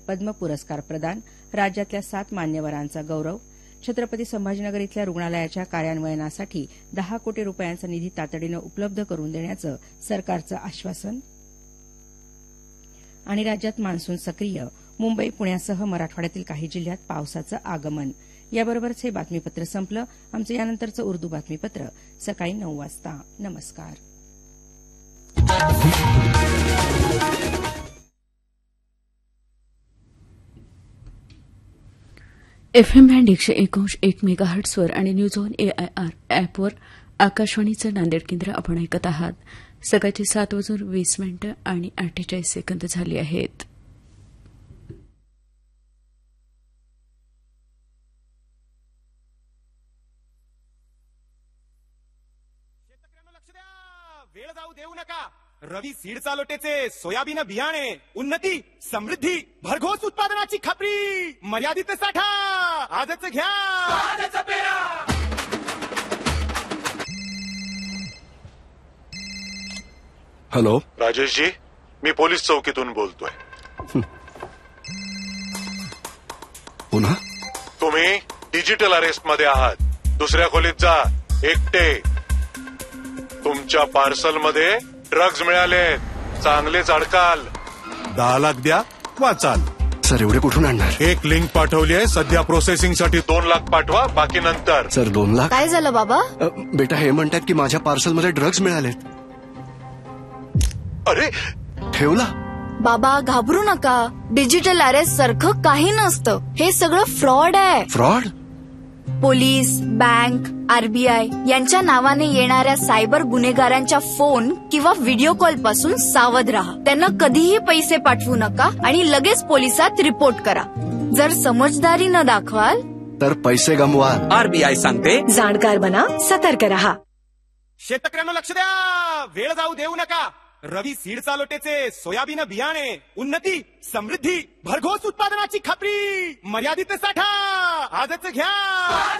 पद्म पुरस्कार प्रदान, राज्यातल्या 7 मान्यवरांचा गौरव, छत्रपती संभाजीनगर इथल्या रुग्णालयाच्या कार्यान्वयनासाठी 10 कोटी रुपयांचा निधी तातडीनं उपलब्ध करून देण्याचं सरकारचं आश्वासन. आणि राज्यात मान्सून सक्रिय, मुंबई पुण्यासह मराठवाड्यातील काही जिल्ह्यात पावसाचं आगमन. याबरोबरच हे बातमीपत्र संपलं. आमचं यानंतरचं उर्दू बातमीपत्र सकाळी 9 वाजता. नमस्कार. FM बँड 101.1 मेगाहर्ट्झवर आणि न्यूज ऑन AIR ॲपवर आकाशवाणीचं नांदेड केंद्र आपण ऐकत आहात. सकाळची 7:20 आणि 48 सेकंद झाली आहेत. वेळ जाऊ देऊ नका. रवी सीड चालोटेचे सोयाबीन बियाणे, उन्नती, समृद्धी, भरघोस उत्पादनाची खात्री, मर्यादित साठा आजच घ्या. हॅलो राजेशजी, मी पोलीस चौकीतून बोलतोय. पुन्हा तुम्ही डिजिटल अरेस्ट मध्ये आहात. दुसऱ्या खोलीत जा, एकटे. तुमच्या पार्सल मध्ये ड्रग्ज मिळाले. चांगलेच अडकाल. 10 लाख द्या, वाचाल. सर एवढे कुठून आणणार? एक लिंक पाठवली आहे. सध्या प्रोसेसिंग साठी 2 लाख पाठवा, बाकी नंतर. सर 2 लाख? काय झालं बाबा? बेटा हे म्हणतात की माझ्या पार्सलमध्ये ड्रग्ज मिळालेत. अरे ठेवला. बाबा घाबरू नका. डिजिटल अरेस्ट सारखं काही नसतं. हे सगळं फ्रॉड आहे. फ्रॉड? पोलीस, बँक, RBI यांच्या नावाने येणाऱ्या सायबर गुन्हेगारांच्या फोन किंवा व्हिडिओ कॉल पासून सावध राहा. त्यांना कधीही पैसे पाठवू नका आणि लगेच पोलिसात रिपोर्ट करा. जर समजदारी न दाखवाल तर पैसे गमवाल. RBI सांगते, जाणकार बना, सतर्क रहा. शेतकऱ्यांना लक्ष द्या. वेळ जाऊ देऊ नका. रवी सीड चालोटेचे सोयाबीन बियाणे, उन्नती, समृद्धी, भरघोस उत्पादनाची खात्री, मर्यादित साठा आजच घ्या.